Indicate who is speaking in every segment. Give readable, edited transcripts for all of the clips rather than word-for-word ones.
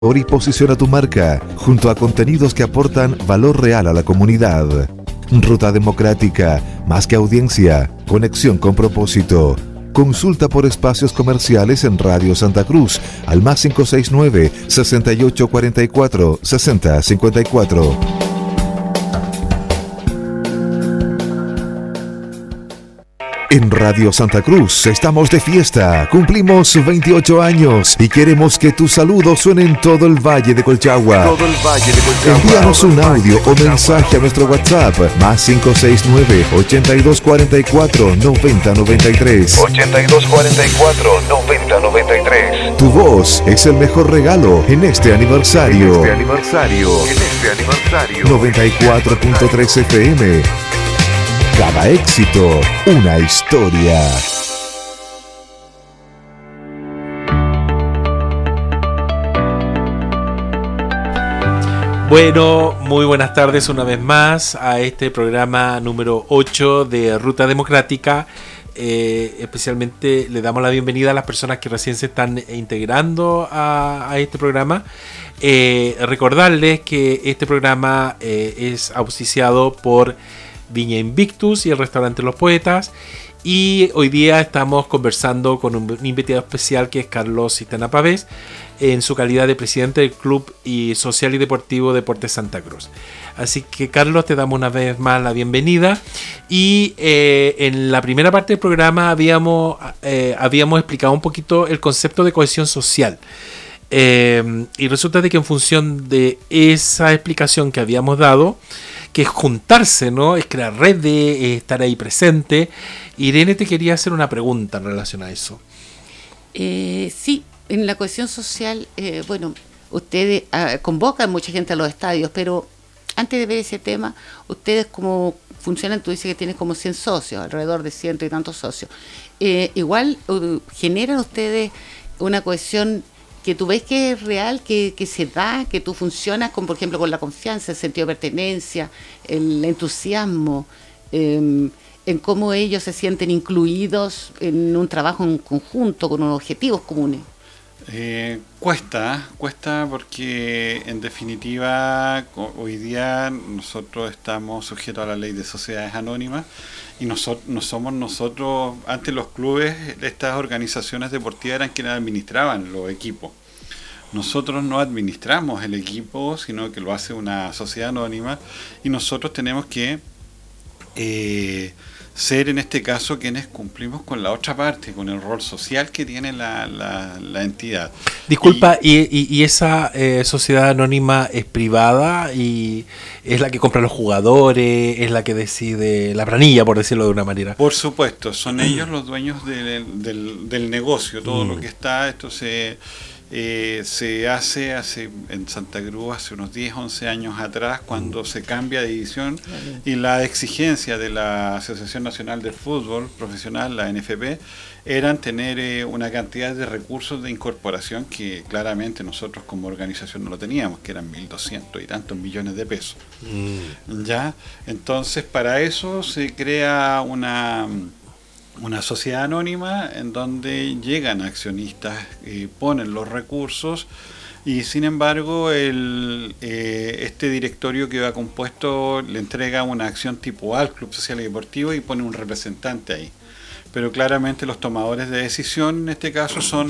Speaker 1: Y posiciona tu marca junto a contenidos que aportan valor real a la comunidad. Ruta Democrática, más que audiencia, conexión con propósito. Consulta por espacios comerciales en Radio Santa Cruz al más 569-6844-6054. En Radio Santa Cruz estamos de fiesta, cumplimos 28 años y queremos que tus saludos suenen en todo el Valle de Colchagua. Envíanos un audio o mensaje a nuestro WhatsApp, más 569-8244-9093.
Speaker 2: 8244-9093.
Speaker 1: Tu voz es el mejor regalo en este aniversario. 94.3 FM. Cada éxito, una historia.
Speaker 3: Bueno, muy buenas tardes una vez más a este programa número 8 de Ruta Democrática. Especialmente le damos la bienvenida a las personas que recién se están integrando a este programa. Recordarles que este programa es auspiciado por Viña Invictus y el restaurante Los Poetas, y hoy día estamos conversando con un invitado especial que es Carlos Cistena Pavés, en su calidad de presidente del Club Social y Deportivo Deportes Santa Cruz. Así que, Carlos, te damos una vez más la bienvenida. Y en la primera parte del programa habíamos explicado un poquito el concepto de cohesión social. Y resulta de que en función de esa explicación que habíamos dado, que es juntarse, ¿no? Es crear redes, estar ahí presente. Irene, te quería hacer una pregunta en relación a eso.
Speaker 4: Sí, en la cohesión social, ustedes convocan mucha gente a los estadios, pero antes de ver ese tema, ustedes cómo funcionan, tú dices que tienes como 100 socios, alrededor de 100 y tantos socios. Igual generan ustedes una cohesión que tú ves que es real, que se da, que tú funcionas con, por ejemplo, con la confianza, el sentido de pertenencia, el entusiasmo, en cómo ellos se sienten incluidos en un trabajo en conjunto, con unos objetivos comunes.
Speaker 5: Cuesta porque en definitiva hoy día nosotros estamos sujetos a la ley de sociedades anónimas y no somos nosotros, antes los clubes, estas organizaciones deportivas eran quienes administraban los equipos. Nosotros no administramos el equipo, sino que lo hace una sociedad anónima, y nosotros tenemos que ser en este caso quienes cumplimos con la otra parte, con el rol social que tiene la entidad.
Speaker 3: Disculpa, ¿y esa sociedad anónima es privada y es la que compra los jugadores, es la que decide la planilla, por decirlo de una manera?
Speaker 5: Por supuesto, son ellos los dueños del negocio, todo lo que está, esto se hace en Santa Cruz hace unos 10, 11 años atrás, cuando se cambia de división, y la exigencia de la Asociación Nacional de Fútbol Profesional, la NFP, eran tener una cantidad de recursos de incorporación que claramente nosotros como organización no lo teníamos, que eran 1.200 y tantos millones de pesos. ¿Ya? Entonces, para eso se crea una sociedad anónima en donde llegan accionistas, ponen los recursos, y sin embargo este directorio que va compuesto le entrega una acción tipo A al Club Social y Deportivo y pone un representante ahí. Pero claramente los tomadores de decisión en este caso son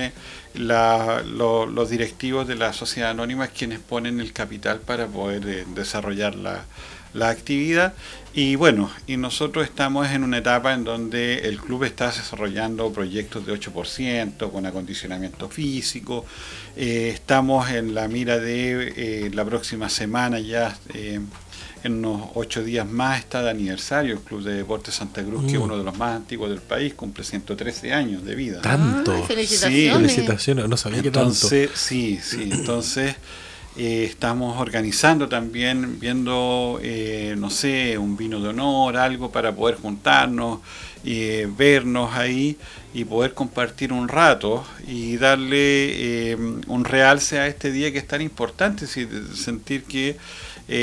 Speaker 5: los directivos de la sociedad anónima, quienes ponen el capital para poder desarrollar la actividad. Y bueno, y nosotros estamos en una etapa en donde el club está desarrollando proyectos de 8% con acondicionamiento físico. Estamos en la mira de la próxima semana, ya en unos 8 días más, está de aniversario el Club de Deportes Santa Cruz, que es uno de los más antiguos del país, cumple 113 años de vida.
Speaker 3: ¿Tanto?
Speaker 4: Felicitaciones.
Speaker 3: Sí, felicitaciones, no sabía que tanto.
Speaker 5: Sí, entonces estamos organizando también, viendo, un vino de honor, algo para poder juntarnos, vernos ahí y poder compartir un rato y darle un realce a este día que es tan importante, sentir que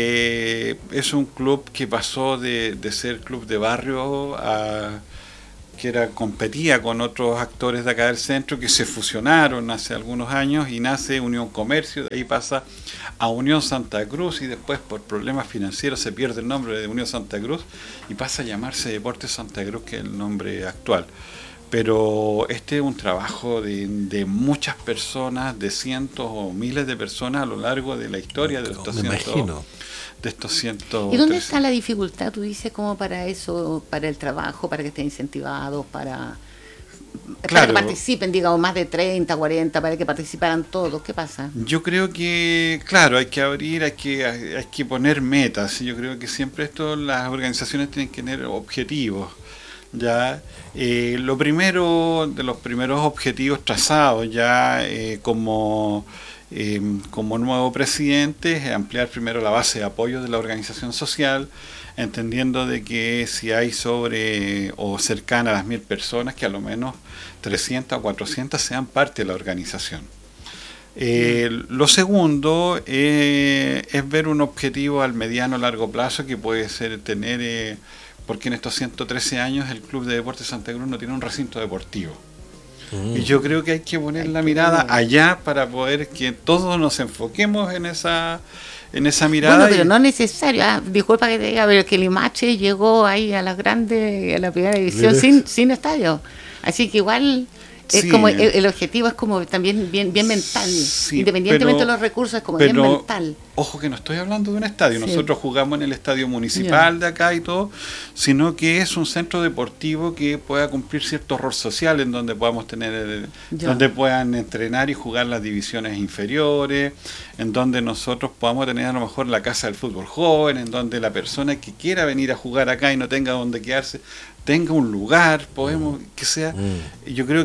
Speaker 5: es un club que pasó de ser club de barrio a competía con otros actores de acá del centro que se fusionaron hace algunos años y nace Unión Comercio, de ahí pasa a Unión Santa Cruz y después por problemas financieros se pierde el nombre de Unión Santa Cruz y pasa a llamarse Deportes Santa Cruz, que es el nombre actual. Pero este es un trabajo de muchas personas, de cientos o miles de personas a lo largo de la historia de estos cientos.
Speaker 4: ¿Y dónde está la dificultad, tú dices, como para eso, para el trabajo, para que estén incentivados, para que participen, digamos, más de 30, 40, para que participaran todos? ¿Qué pasa?
Speaker 5: Yo creo que, claro, hay que abrir, hay que poner metas. Yo creo que siempre las organizaciones tienen que tener objetivos. Ya lo primero de los primeros objetivos trazados ya como nuevo presidente es ampliar primero la base de apoyo de la organización social, entendiendo de que si hay sobre o cercana a las 1000 personas, que a lo menos 300 o 400 sean parte de la organización. Lo segundo es ver un objetivo al mediano o largo plazo, que puede ser tener porque en estos 113 años el Club de Deportes Santa Cruz no tiene un recinto deportivo. Y yo creo que hay que poner la mirada allá para poder que todos nos enfoquemos en esa mirada.
Speaker 4: Bueno, pero no es necesario. Disculpa que te diga, pero que Limache llegó ahí a la primera división sin estadio. Así que igual es como el objetivo es como también bien mental. Sí, independientemente de los recursos, es como bien mental.
Speaker 5: Ojo que no estoy hablando de un estadio, nosotros jugamos en el estadio municipal de acá y todo, sino que es un centro deportivo que pueda cumplir cierto rol social, en donde podamos tener, donde puedan entrenar y jugar las divisiones inferiores, en donde nosotros podamos tener a lo mejor la casa del fútbol joven, en donde la persona que quiera venir a jugar acá y no tenga donde quedarse, tenga un lugar, podemos que sea. Yo creo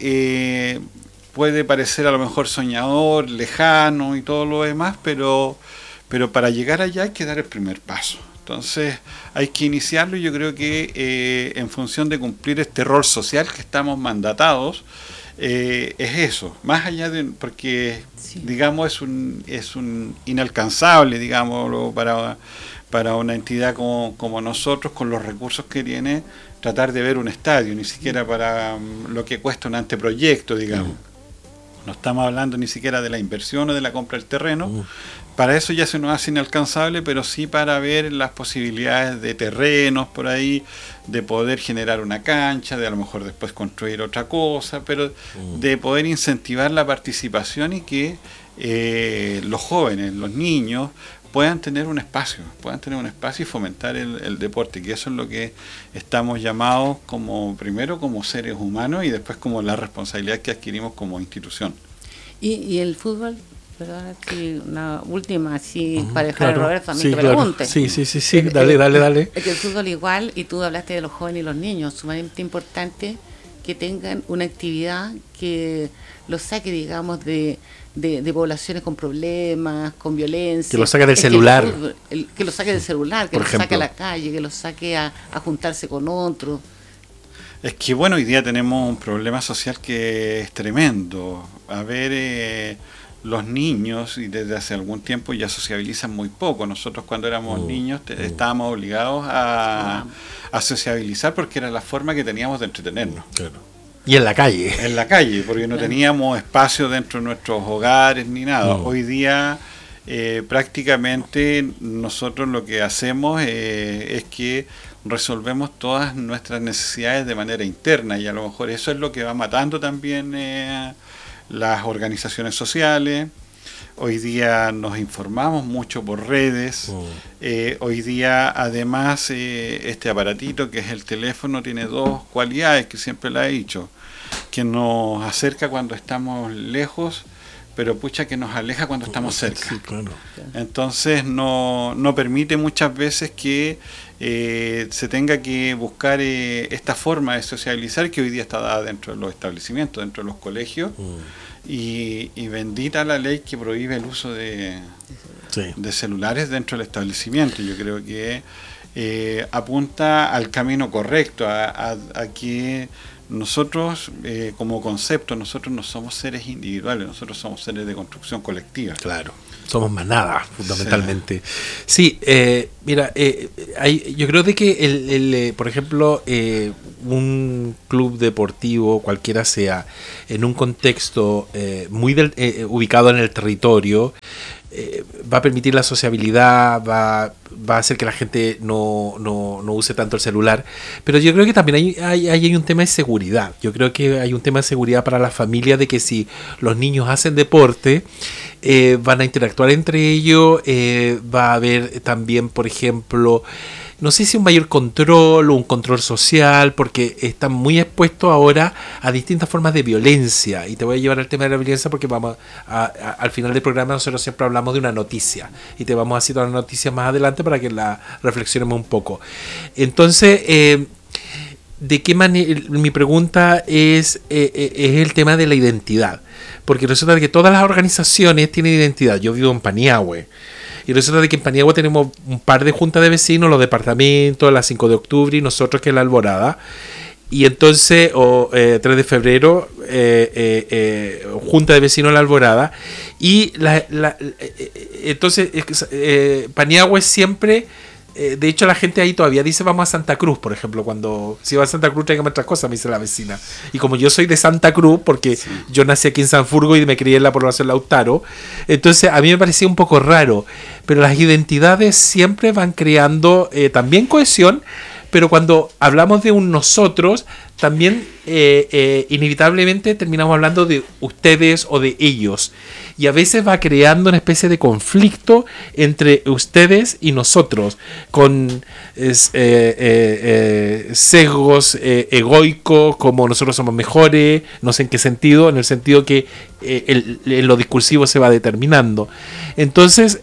Speaker 5: que puede parecer a lo mejor soñador, lejano y todo lo demás, pero para llegar allá hay que dar el primer paso. Entonces hay que iniciarlo, y yo creo que en función de cumplir este rol social que estamos mandatados, es eso, más allá de, porque digamos es un inalcanzable, digámoslo, para una entidad como nosotros, con los recursos que tiene, tratar de ver un estadio, ni siquiera para lo que cuesta un anteproyecto, digamos. No estamos hablando ni siquiera de la inversión o de la compra del terreno. Para eso ya se nos hace inalcanzable, pero sí para ver las posibilidades de terrenos por ahí, de poder generar una cancha, de a lo mejor después construir otra cosa, pero de poder incentivar la participación y que los jóvenes, los niños, puedan tener un espacio y fomentar el deporte, que eso es lo que estamos llamados primero como seres humanos y después como la responsabilidad que adquirimos como institución.
Speaker 4: ¿Y el fútbol? Perdón, una última, así para dejar a Roberto también que pregunte.
Speaker 3: Sí, dale.
Speaker 4: Es que el fútbol igual, y tú hablaste de los jóvenes y los niños, sumamente importante que tengan una actividad que los saque, digamos, de poblaciones con problemas, con violencia.
Speaker 3: Que lo saque del celular.
Speaker 4: Que lo saque del celular, que lo saque a la calle, que lo saque a juntarse con otros.
Speaker 5: Es que bueno, hoy día tenemos un problema social que es tremendo. A ver, los niños, y desde hace algún tiempo ya sociabilizan muy poco. Nosotros cuando éramos niños estábamos obligados a sociabilizar porque era la forma que teníamos de entretenernos.
Speaker 3: Claro. Y en la calle.
Speaker 5: En la calle, porque no teníamos espacio dentro de nuestros hogares ni nada. Hoy día prácticamente nosotros lo que hacemos es que resolvemos todas nuestras necesidades de manera interna, y a lo mejor eso es lo que va matando también las organizaciones sociales. Hoy día nos informamos mucho por redes. Hoy día, además, este aparatito que es el teléfono tiene dos cualidades que siempre la he dicho: que nos acerca cuando estamos lejos, pero pucha que nos aleja cuando estamos cerca.
Speaker 3: Sí, claro.
Speaker 5: Entonces no permite muchas veces que se tenga que buscar esta forma de socializar que hoy día está dada dentro de los establecimientos, dentro de los colegios. Y bendita la ley que prohíbe el uso de celulares dentro del establecimiento. Yo creo que apunta al camino correcto, a que nosotros como concepto, nosotros no somos seres individuales, nosotros somos seres de construcción colectiva.
Speaker 3: Claro. somos manada, fundamentalmente. Sí, mira, yo creo de que, por ejemplo, un club deportivo, cualquiera sea, en un contexto muy ubicado en el territorio, va a permitir la sociabilidad, va a hacer que la gente no use tanto el celular, pero yo creo que también hay un tema de seguridad. Yo creo que hay un tema de seguridad para la familia, de que si los niños hacen deporte, van a interactuar entre ellos, va a haber también, por ejemplo, no sé si un mayor control o un control social, porque están muy expuestos ahora a distintas formas de violencia. Y te voy a llevar al tema de la violencia porque vamos al final del programa nosotros siempre hablamos de una noticia. Y te vamos a citar una noticia más adelante para que la reflexionemos un poco. Entonces, ¿de qué manera? Mi pregunta es el tema de la identidad. Porque resulta que todas las organizaciones tienen identidad. Yo vivo en Paniagüe. Y resulta que en Paniagua tenemos un par de juntas de vecinos, los departamentos, la 5 de octubre y nosotros, que es la Alborada. Y entonces, 3 de febrero, junta de vecinos, la Alborada. Y entonces, Paniagua es siempre... de hecho, la gente ahí todavía dice vamos a Santa Cruz, por ejemplo. Cuando si va a Santa Cruz, tráigame otras cosas, me dice la vecina. Y como yo soy de Santa Cruz, porque yo nací aquí en Sanfurgo y me crié en la población Lautaro, entonces a mí me parecía un poco raro. Pero las identidades siempre van creando también cohesión, pero cuando hablamos de un nosotros, también inevitablemente terminamos hablando de ustedes o de ellos. Y a veces va creando una especie de conflicto entre ustedes y nosotros, con sesgos egoicos, como nosotros somos mejores, no sé en qué sentido, en el sentido que en lo discursivo se va determinando. Entonces,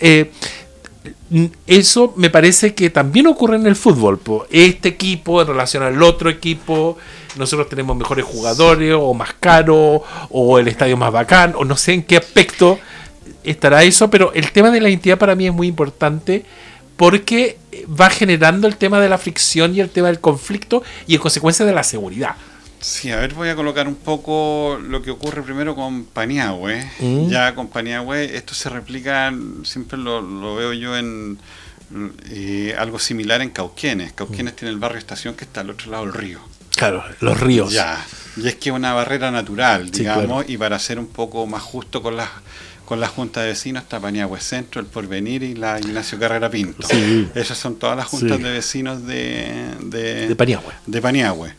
Speaker 3: eso me parece que también ocurre en el fútbol. Este equipo en relación al otro equipo, nosotros tenemos mejores jugadores, o más caros, o el estadio más bacán, o no sé en qué aspecto estará eso, pero el tema de la identidad para mí es muy importante, porque va generando el tema de la fricción y el tema del conflicto, y en consecuencia de la seguridad.
Speaker 5: Sí, a ver, voy a colocar un poco lo que ocurre primero con Paniagüe. Ya con Paniagüe, esto se replica, siempre lo veo yo en algo similar en Cauquenes. Cauquenes tiene el barrio Estación, que está al otro lado del río.
Speaker 3: Claro, los ríos.
Speaker 5: Ya, y es que es una barrera natural, digamos,
Speaker 3: sí, claro.
Speaker 5: Y para ser un poco más justo con la Junta de Vecinos está Paniagüe Centro, el Porvenir y la Ignacio Carrera Pinto.
Speaker 3: Sí.
Speaker 5: Esas son todas las juntas de vecinos de
Speaker 3: Paniagüe.
Speaker 5: De Paniagüe.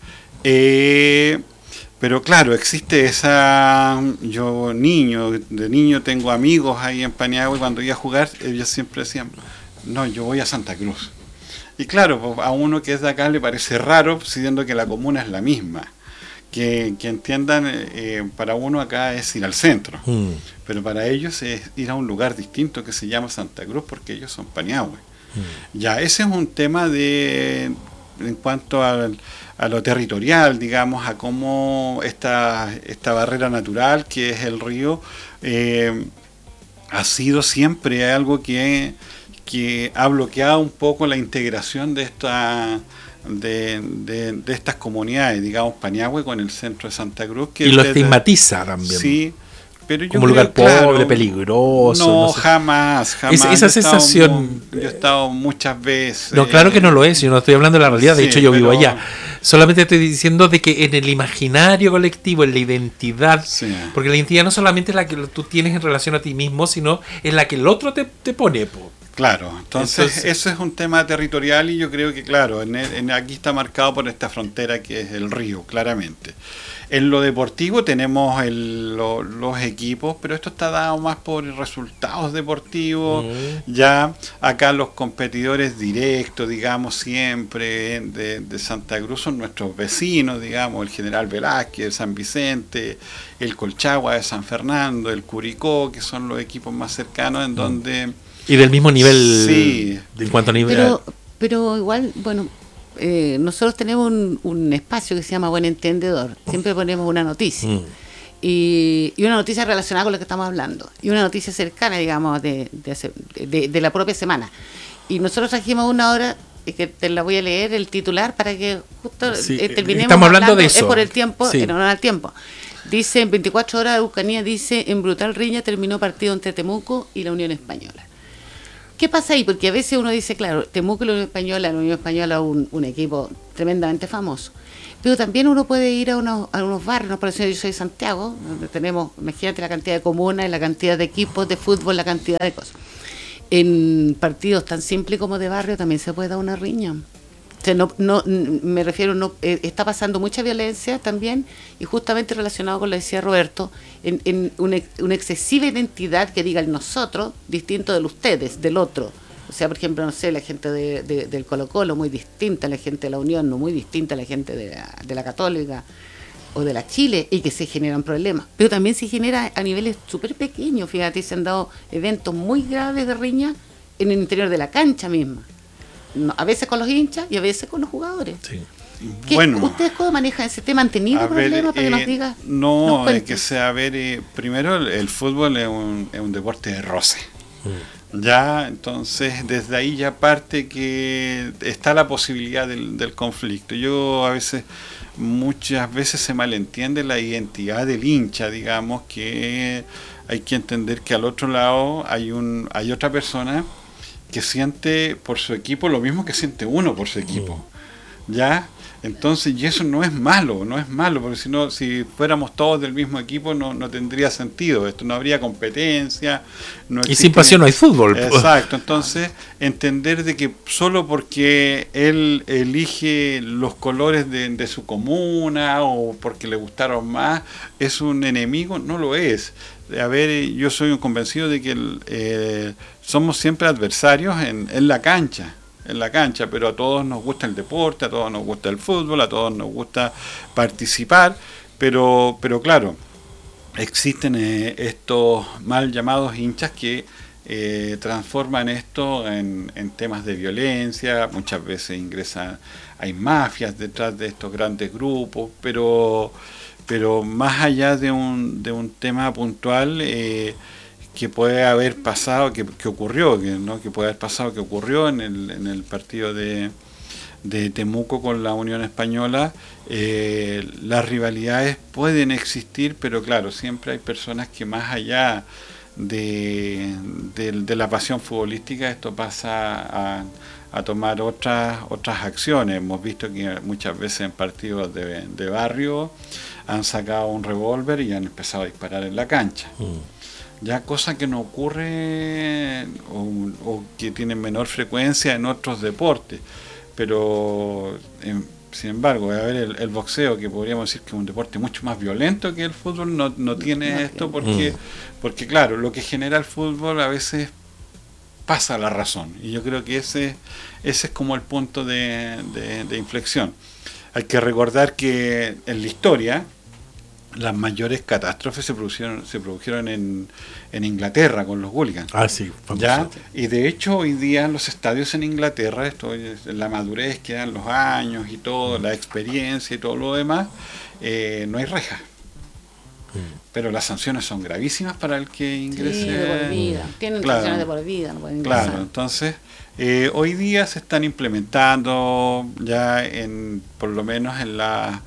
Speaker 5: Pero claro, existe esa... Yo de niño tengo amigos ahí en Paniagüe, y cuando iba a jugar ellos siempre decían, no, yo voy a Santa Cruz. Y claro, pues a uno que es de acá le parece raro, siendo que la comuna es la misma. Que entiendan, para uno acá es ir al centro, pero para ellos es ir a un lugar distinto que se llama Santa Cruz, porque ellos son Paniagüe. Ya, ese es un tema en cuanto a lo territorial, digamos, a cómo esta barrera natural que es el río ha sido siempre algo que ha bloqueado un poco la integración de estas comunidades, digamos, Paniagüe con el centro de Santa Cruz. Que
Speaker 3: y lo estigmatiza también.
Speaker 5: Sí, pero yo
Speaker 3: como un lugar pobre, peligroso.
Speaker 5: No sé. jamás.
Speaker 3: Esa sensación...
Speaker 5: Yo he estado muchas veces.
Speaker 3: No, claro que no lo es, yo no estoy hablando de la realidad, de hecho yo vivo allá. Solamente estoy diciendo de que en el imaginario colectivo, en la identidad, porque la identidad no solamente es la que tú tienes en relación a ti mismo, sino es la que el otro te pone, po.
Speaker 5: Claro, entonces eso es un tema territorial, y yo creo que, claro, aquí está marcado por esta frontera que es el río, claramente. En lo deportivo tenemos los equipos, pero esto está dado más por resultados deportivos. Ya acá los competidores directos, digamos, siempre de Santa Cruz son nuestros vecinos, digamos, el General Velázquez de San Vicente, el Colchagua de San Fernando, el Curicó, que son los equipos más cercanos en donde...
Speaker 3: Y del mismo nivel,
Speaker 5: sí.
Speaker 3: En cuanto a nivel...
Speaker 4: Pero igual, bueno... nosotros tenemos un espacio que se llama Buen Entendedor. Siempre ponemos una noticia. Y una noticia relacionada con lo que estamos hablando. Y una noticia cercana, digamos, de la propia semana. Y nosotros trajimos una hora, que te la voy a leer, el titular, para que justo terminemos.
Speaker 3: Estamos hablando de eso.
Speaker 4: Es por el tiempo, en honor al tiempo. Dice, en 24 horas de Araucanía, dice, en brutal riña terminó partido entre Temuco y la Unión Española. ¿Qué pasa ahí? Porque a veces uno dice, claro, Temuco y la Unión Española es un equipo tremendamente famoso. Pero también uno puede ir a unos barrios, por ejemplo, yo soy de Santiago, donde tenemos, imagínate la cantidad de comunas, la cantidad de equipos de fútbol, la cantidad de cosas. En partidos tan simples como de barrio también se puede dar una riña. O sea, me refiero, está pasando mucha violencia también, y justamente relacionado con lo que decía Roberto, en una excesiva identidad que diga el nosotros, distinto del ustedes, del otro. O sea, por ejemplo, no sé, la gente del Colo-Colo muy distinta a la gente de la Unión, no muy distinta a la gente de la Católica o de la Chile, y que se generan problemas. Pero también se genera a niveles súper pequeños, fíjate, se han dado eventos muy graves de riña en el interior de la cancha misma. No, a veces con los hinchas y a veces con los jugadores. Sí.
Speaker 5: Bueno,
Speaker 4: ¿ustedes cómo manejan ese tema? ¿Han tenido problemas para que nos digas?
Speaker 5: No, es que sea, primero el fútbol es un deporte de roce. Ya, entonces desde ahí ya parte que está la posibilidad del conflicto. Muchas veces se malentiende la identidad del hincha, digamos, que hay que entender que al otro lado hay otra persona que siente por su equipo lo mismo que siente uno por su equipo, ¿ya? Entonces, y eso no es malo, porque si fuéramos todos del mismo equipo no tendría sentido, esto no habría competencia.
Speaker 3: Y sin pasión no hay fútbol.
Speaker 5: Exacto, entonces entender de que solo porque él elige los colores de su comuna o porque le gustaron más, es un enemigo, no lo es. Yo soy un convencido de que somos siempre adversarios en la cancha, pero a todos nos gusta el deporte, a todos nos gusta el fútbol, a todos nos gusta participar, pero claro, existen estos mal llamados hinchas que transforman esto en temas de violencia, muchas veces hay mafias detrás de estos grandes grupos, pero más allá de un tema puntual, que puede haber pasado, que ocurrió en el partido de Temuco con la Unión Española. Las rivalidades pueden existir, pero claro, siempre hay personas que más allá de la pasión futbolística, esto pasa a tomar otras acciones. Hemos visto que muchas veces en partidos de barrio han sacado un revólver y han empezado a disparar en la cancha. Ya cosa que no ocurre o que tiene menor frecuencia en otros deportes, pero sin embargo, el boxeo, que podríamos decir que es un deporte mucho más violento que el fútbol, no tiene esto porque claro, lo que genera el fútbol a veces pasa la razón, y yo creo que ese es como el punto de inflexión. Hay que recordar que en la historia las mayores catástrofes se produjeron en Inglaterra con los hooligans.
Speaker 3: Sí,
Speaker 5: ¿ya? Y de hecho hoy día en los estadios en Inglaterra, esto es la madurez que dan los años y todo, la experiencia y todo lo demás, no hay rejas. Pero las sanciones son gravísimas para el que ingrese.
Speaker 4: Sí, de por vida. Tienen sanciones de por vida, no pueden ingresar.
Speaker 5: Claro, entonces hoy día se están implementando ya por lo menos en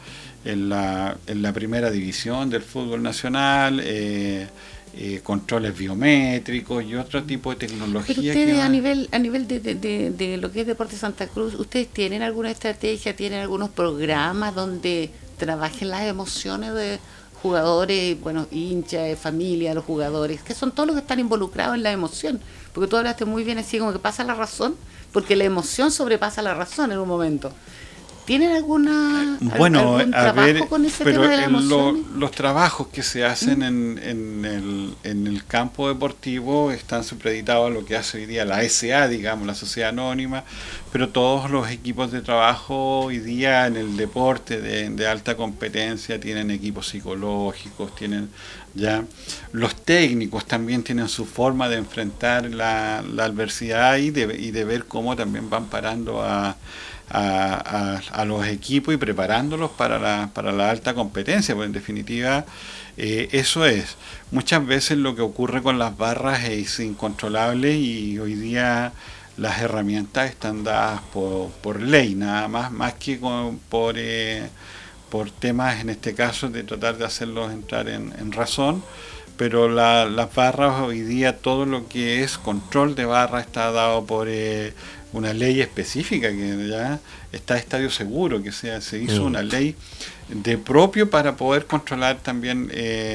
Speaker 5: la primera división del fútbol nacional, controles biométricos y otro tipo de tecnología.
Speaker 4: Pero ustedes a nivel de lo que es Deportes Santa Cruz, ¿ustedes tienen alguna estrategia, tienen algunos programas donde trabajen las emociones de jugadores, hinchas, familia, los jugadores, que son todos los que están involucrados en la emoción? Porque tú hablaste muy bien así como que pasa la razón, porque la emoción sobrepasa la razón en un momento. ¿Tienen algún trabajo con ese tema de la emoción?
Speaker 5: Los trabajos que se hacen en el campo deportivo están supeditados a lo que hace hoy día la SA, digamos, la Sociedad Anónima, pero todos los equipos de trabajo hoy día en el deporte de alta competencia tienen equipos psicológicos, tienen ya los técnicos también tienen su forma de enfrentar la adversidad y de ver cómo también van parando a los equipos y preparándolos para la alta competencia, porque en definitiva eso es. Muchas veces lo que ocurre con las barras es incontrolable y hoy día las herramientas están dadas por ley, nada más que por temas, en este caso, de tratar de hacerlos entrar en razón. Pero las barras hoy día, todo lo que es control de barra está dado por una ley específica, que ya está Estadio Seguro, que se hizo una ley de propio para poder controlar también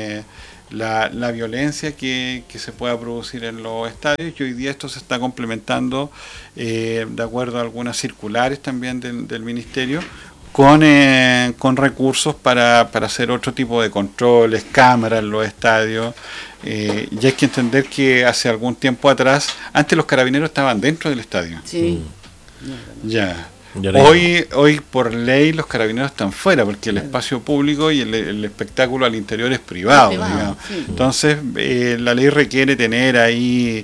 Speaker 5: la violencia que se pueda producir en los estadios, y hoy día esto se está complementando de acuerdo a algunas circulares también del Ministerio, con recursos para hacer otro tipo de controles, cámaras en los estadios. Y hay que entender que hace algún tiempo atrás, antes los carabineros estaban dentro del estadio.
Speaker 4: Sí.
Speaker 5: Ya. Hoy por ley los carabineros están fuera, porque el espacio público y el espectáculo al interior es privado, digamos.
Speaker 4: Sí.
Speaker 5: Entonces la ley requiere tener ahí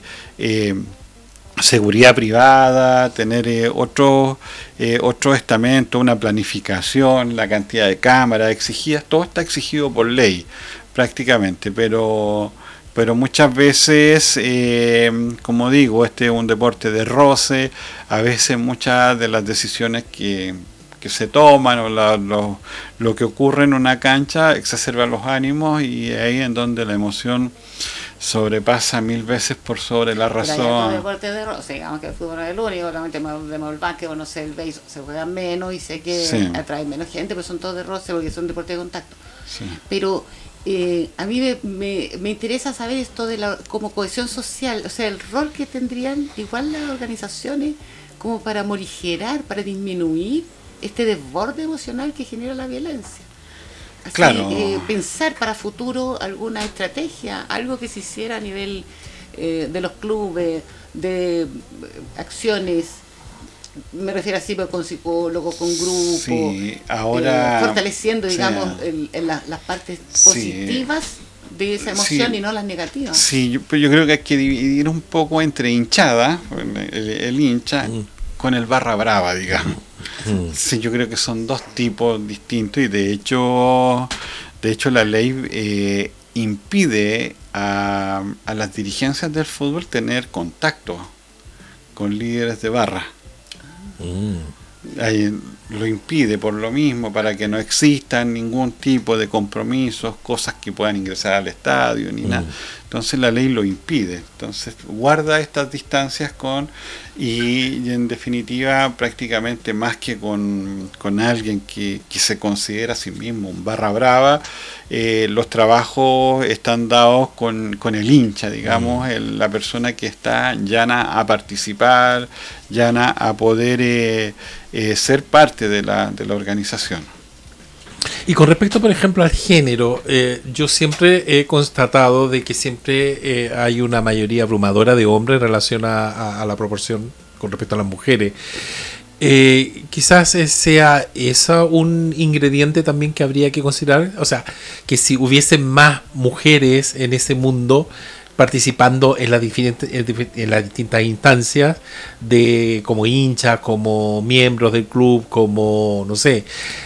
Speaker 5: seguridad privada, tener otro estamento, una planificación, la cantidad de cámaras exigidas, todo está exigido por ley prácticamente, pero muchas veces, como digo, este es un deporte de roce. A veces muchas de las decisiones que se toman o lo que ocurre en una cancha exacerba los ánimos, y ahí en donde la emoción sobrepasa 1000 veces por sobre la razón.
Speaker 4: Pero hay otros deportes de roce, digamos que el fútbol no es el único, realmente el básquetbol, no sé, el béisbol se juega menos y sé que atrae menos gente, pero son todos de roce porque son deportes de contacto.
Speaker 5: Sí.
Speaker 4: Pero a mí me interesa saber esto de como cohesión social, o sea, el rol que tendrían igual las organizaciones como para morigerar, para disminuir este desborde emocional que genera la violencia. Así,
Speaker 5: claro.
Speaker 4: Pensar para futuro alguna estrategia, algo que se hiciera a nivel de los clubes, de acciones, me refiero así, pero con psicólogos, con grupos,
Speaker 5: sí, ahora,
Speaker 4: fortaleciendo, digamos, las partes positivas de esa emoción y no las negativas.
Speaker 5: Sí, yo creo que hay que dividir un poco entre hinchada, el hincha, con el barra brava, digamos. Sí, yo creo que son dos tipos distintos, y de hecho la ley impide a las dirigencias del fútbol tener contacto con líderes de barra. Ahí lo impide por lo mismo, para que no existan ningún tipo de compromisos, cosas que puedan ingresar al estadio ni nada. Entonces la ley lo impide. Entonces guarda estas distancias y en definitiva prácticamente más que con alguien que se considera a sí mismo un barra brava, los trabajos están dados con el hincha, digamos, la persona que está llana a participar, llana a poder ser parte de la organización.
Speaker 3: Y con respecto, por ejemplo, al género, yo siempre he constatado de que siempre hay una mayoría abrumadora de hombres en relación a la proporción con respecto a las mujeres. Quizás sea eso un ingrediente también que habría que considerar, o sea, que si hubiesen más mujeres en ese mundo participando en las distintas instancias, como hinchas, como miembros del club, como, no sé,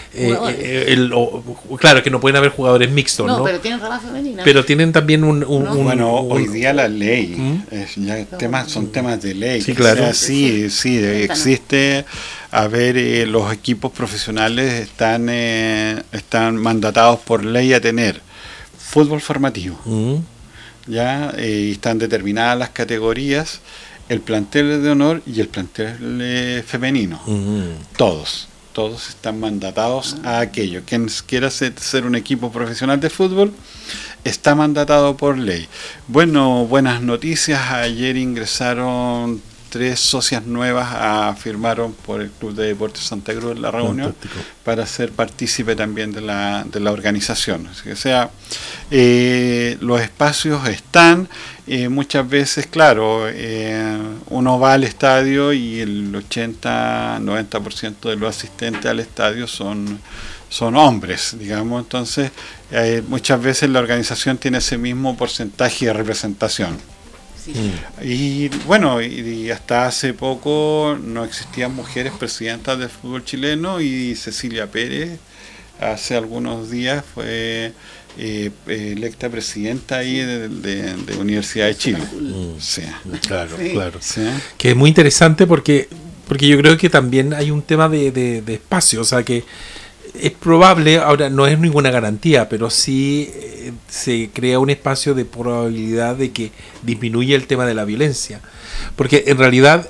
Speaker 3: claro que no pueden haber jugadores mixtos, ¿no?
Speaker 4: Pero tienen rama femenina.
Speaker 3: Pero tienen también
Speaker 5: hoy día la ley, son temas de ley.
Speaker 3: Sí, claro.
Speaker 5: O sea, sí, existe. A ver, los equipos profesionales están mandatados por ley a tener fútbol formativo. Ya están determinadas las categorías, el plantel de honor y el plantel femenino. Todos están mandatados a aquello. Quien quiera ser un equipo profesional de fútbol está mandatado por ley. Bueno, buenas noticias. Ayer ingresaron 3 socias nuevas, firmaron por el Club de Deportes Santa Cruz en la reunión. Fantástico. Para ser partícipe también de la organización. Así que, o sea, los espacios están, muchas veces, claro, uno va al estadio y el 80-90% de los asistentes al estadio son hombres, digamos. Entonces, muchas veces la organización tiene ese mismo porcentaje de representación. Y bueno, y hasta hace poco no existían mujeres presidentas del fútbol chileno, y Cecilia Pérez hace algunos días fue electa presidenta ahí de Universidad de Chile. Sí.
Speaker 3: Claro. Sí. Que es muy interesante porque yo creo que también hay un tema de espacio, o sea que es probable, ahora no es ninguna garantía, pero sí se crea un espacio de probabilidad de que disminuya el tema de la violencia. Porque en realidad,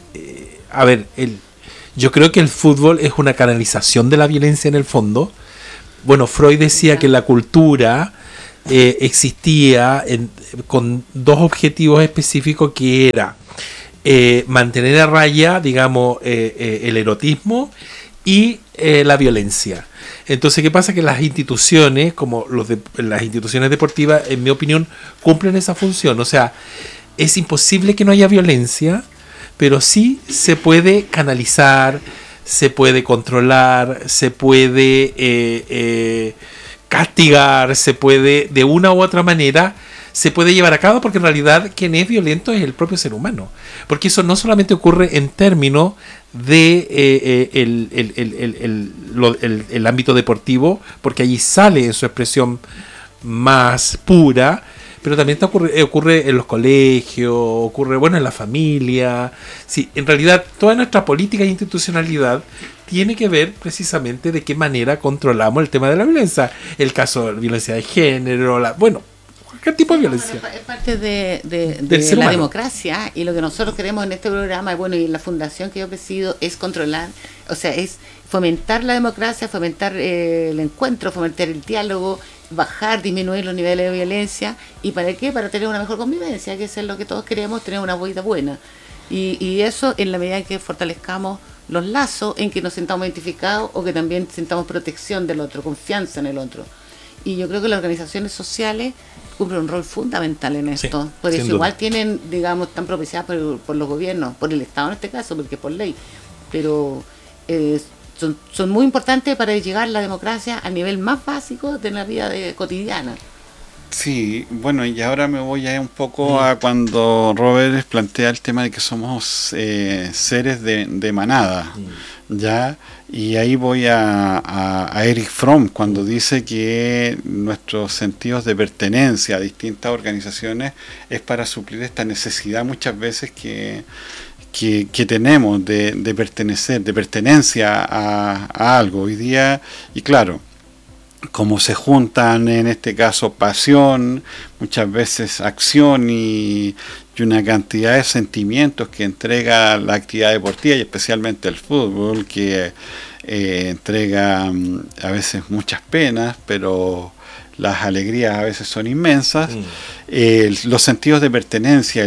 Speaker 3: yo creo que el fútbol es una canalización de la violencia en el fondo. Bueno, Freud decía que la cultura existía con dos objetivos específicos, que era mantener a raya, digamos, el erotismo y la violencia. Entonces, ¿qué pasa? Que las instituciones, como las instituciones deportivas, en mi opinión, cumplen esa función. O sea, es imposible que no haya violencia, pero sí se puede canalizar, se puede controlar, se puede castigar, se puede, de una u otra manera, se puede llevar a cabo, porque en realidad quien es violento es el propio ser humano. Porque eso no solamente ocurre en términos de el ámbito deportivo, porque allí sale en su expresión más pura, pero también ocurre en los colegios, ocurre, bueno, en la familia. Sí, en realidad toda nuestra política e institucionalidad tiene que ver precisamente de qué manera controlamos el tema de la violencia. El caso de la violencia de género, cualquier tipo de violencia.
Speaker 4: Bueno, es parte de
Speaker 3: ser
Speaker 4: la
Speaker 3: humano.
Speaker 4: Democracia, y lo que nosotros queremos en este programa, bueno, y en la fundación que yo presido, es controlar, o sea, es fomentar la democracia, fomentar el encuentro, fomentar el diálogo, bajar, disminuir los niveles de violencia. ¿Y para qué? Para tener una mejor convivencia, que es lo que todos queremos, tener una vida buena. Y eso en la medida en que fortalezcamos los lazos, en que nos sintamos identificados, o que también sintamos protección del otro, confianza en el otro. Y yo creo que las organizaciones sociales cumplen un rol fundamental en esto.
Speaker 3: Sí,
Speaker 4: por eso
Speaker 3: sin duda.
Speaker 4: igual tienen, digamos, están propiciadas por los gobiernos, por el Estado en este caso, porque por ley. Pero son muy importantes para llegar la democracia al nivel más básico de la vida cotidiana.
Speaker 5: Sí, bueno, y ahora me voy a ir un poco a cuando Robert plantea el tema de que somos seres de manada, ¿ya? Y ahí voy a Erich Fromm, cuando dice que nuestros sentidos de pertenencia a distintas organizaciones es para suplir esta necesidad muchas veces que tenemos de pertenecer, de pertenencia a algo. Hoy día, y claro, como se juntan en este caso pasión, muchas veces acción y una cantidad de sentimientos que entrega la actividad deportiva, y especialmente el fútbol, que entrega a veces muchas penas, pero las alegrías a veces son inmensas. Los sentidos de pertenencia,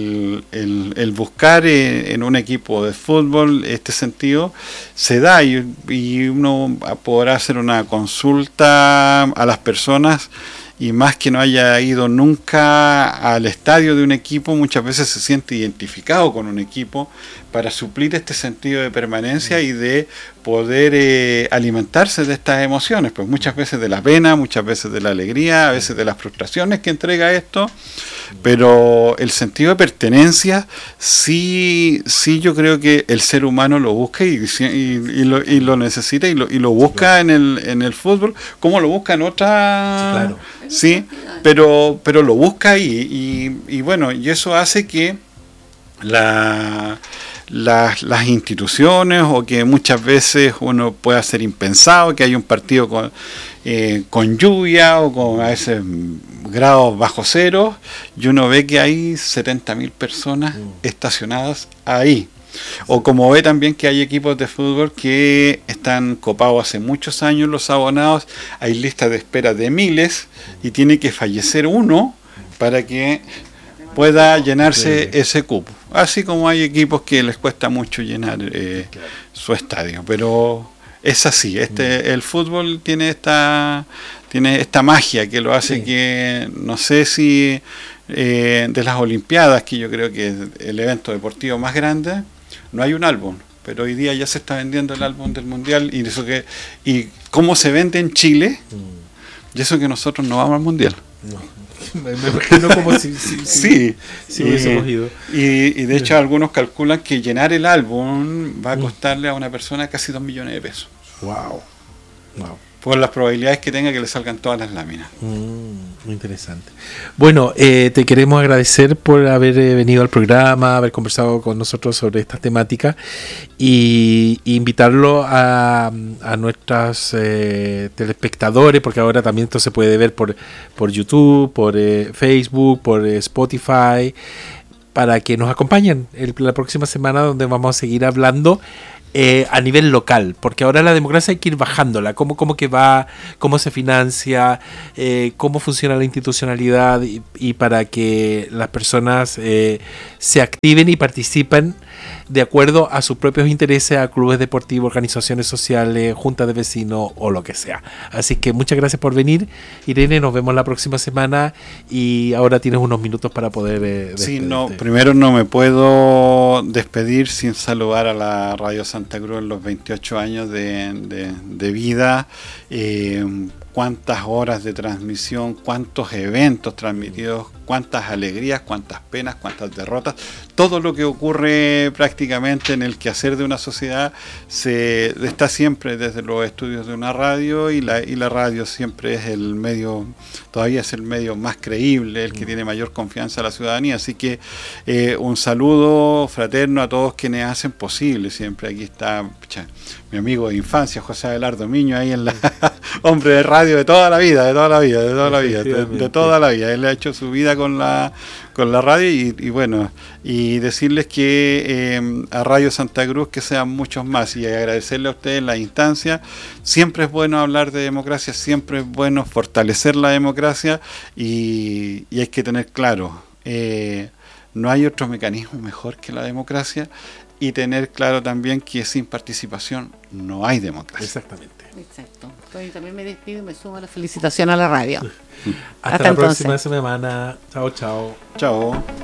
Speaker 5: el buscar en un equipo de fútbol este sentido se da, y uno podrá hacer una consulta a las personas, y más que no haya ido nunca al estadio de un equipo, muchas veces se siente identificado con un equipo para suplir este sentido de permanencia y de poder alimentarse de estas emociones, pues muchas veces de la pena, muchas veces de la alegría, a veces de las frustraciones que entrega esto, pero el sentido de pertenencia sí yo creo que el ser humano lo busca y lo necesita, y lo busca en el fútbol, como lo busca en otras...
Speaker 3: Claro.
Speaker 5: Sí, pero lo busca ahí, y bueno, y eso hace que las instituciones, o que muchas veces uno pueda ser impensado, que hay un partido con lluvia o con a veces grados bajo cero, y uno ve que hay 70.000 personas estacionadas ahí. O como ve también que hay equipos de fútbol que están copados hace muchos años, los abonados, hay listas de espera de miles, y tiene que fallecer uno para que pueda llenarse ese cupo. Así como hay equipos que les cuesta mucho llenar su estadio, pero es así. El fútbol tiene esta magia que lo hace que, no sé si de las Olimpiadas, que yo creo que es el evento deportivo más grande, no hay un álbum, pero hoy día ya se está vendiendo el álbum del Mundial, y cómo se vende en Chile, y eso que nosotros no vamos al Mundial.
Speaker 3: No. Me imagino como si
Speaker 5: sí,
Speaker 3: hubiésemos ido.
Speaker 5: Y de hecho algunos calculan que llenar el álbum va a costarle a una persona casi 2 millones de pesos.
Speaker 3: Wow.
Speaker 5: por las probabilidades que tenga que le salgan todas las láminas.
Speaker 3: Muy interesante. Bueno, te queremos agradecer por haber venido al programa, haber conversado con nosotros sobre estas temáticas y invitarlo a nuestros telespectadores, porque ahora también esto se puede ver por YouTube, por Facebook, por Spotify, para que nos acompañen la próxima semana, donde vamos a seguir hablando a nivel local, porque ahora la democracia hay que ir bajándola, cómo que va, cómo se financia, cómo funciona la institucionalidad y para que las personas se activen y participen de acuerdo a sus propios intereses, a clubes deportivos, organizaciones sociales, juntas de vecinos o lo que sea. Así que muchas gracias por venir, Irene, nos vemos la próxima semana y ahora tienes unos minutos para poder
Speaker 5: sí, primero no me puedo despedir sin saludar a la Radio Santa Cruz en los 28 años de vida. Cuántas horas de transmisión, cuántos eventos transmitidos, cuántas alegrías, cuántas penas, cuántas derrotas. Todo lo que ocurre prácticamente en el quehacer de una sociedad está siempre desde los estudios de una radio, y la radio siempre es el medio, todavía es el medio más creíble, el que tiene mayor confianza a la ciudadanía. Así que un saludo fraterno a todos quienes hacen posible. Siempre aquí está mi amigo de infancia, José Abelardo Miño, ahí en la hombre de radio de toda la vida. Él ha hecho su vida con la radio y bueno, y decirles que a Radio Santa Cruz que sean muchos más, y agradecerle a ustedes la instancia. Siempre es bueno hablar de democracia, siempre es bueno fortalecer la democracia y hay que tener claro, no hay otro mecanismo mejor que la democracia, y tener claro también que sin participación no hay democracia.
Speaker 3: Exactamente.
Speaker 4: Exacto. Entonces, también me despido y me sumo a la felicitación a la radio.
Speaker 3: Hasta la próxima semana. Chao.
Speaker 5: Chao.